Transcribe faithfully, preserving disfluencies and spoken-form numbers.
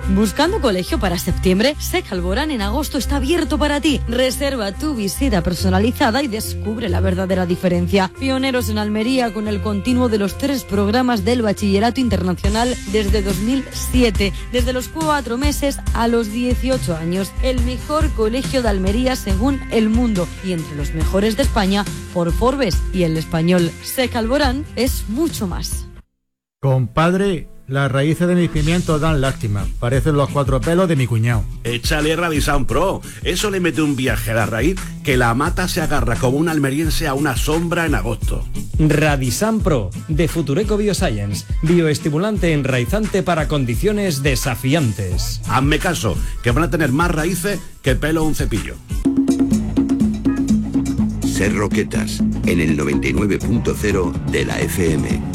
¿Buscando colegio para septiembre? Sec Alborán en agosto está abierto para ti. Reserva tu visita personalizada y descubre la verdadera diferencia. Pioneros en Almería con el continuo de los tres programas del Bachillerato Internacional desde dos mil siete. Desde los cuatro meses a los dieciocho años. El mejor colegio de Almería según El Mundo y entre los mejores de España por Forbes y El Español. Sec Alborán es mucho más. Compadre, las raíces de mis pimientos dan lástima. Parecen los cuatro pelos de mi cuñado. Échale Radisan Pro. Eso le mete un viaje a la raíz que la mata se agarra como un almeriense a una sombra en agosto. Radisan Pro, de Futureco Bioscience. Bioestimulante enraizante para condiciones desafiantes. Hazme caso, que van a tener más raíces que pelo a un cepillo. Ser Roquetas, en el noventa y nueve punto cero de la F M.